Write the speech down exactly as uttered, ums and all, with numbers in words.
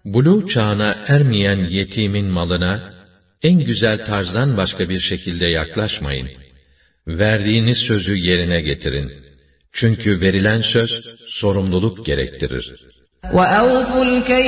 Buluğ çağına ermeyen yetimin malına, en güzel tarzdan başka bir şekilde yaklaşmayın. Verdiğiniz sözü yerine getirin. Çünkü verilen söz, sorumluluk gerektirir.